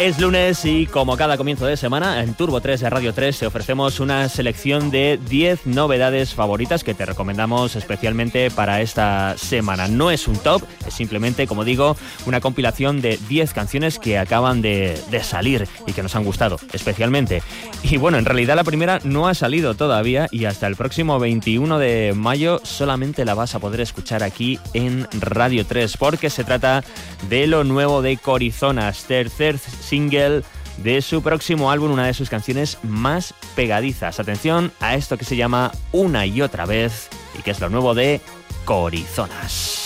Es lunes y como cada comienzo de semana, en Turbo 3 de Radio 3 te ofrecemos una selección de 10 novedades favoritas que te recomendamos especialmente para esta semana. No es un top, es simplemente, como digo, una compilación de 10 canciones que acaban de salir y que nos han gustado especialmente. Y bueno, en realidad la primera no ha salido todavía y hasta el próximo 21 de mayo solamente la vas a poder escuchar aquí en Radio 3, porque se trata de lo nuevo de Corizonas, tercer single de su próximo álbum, una de sus canciones más pegadizas. Atención a esto que se llama Una y Otra Vez y que es lo nuevo de Corizonas.